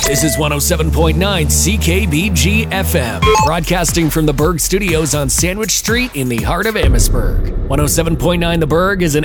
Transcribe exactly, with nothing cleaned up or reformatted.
This is one oh seven point nine C K B G F M, broadcasting from the Berg Studios on Sandwich Street in the heart of Amherstburg. one oh seven point nine The Berg is an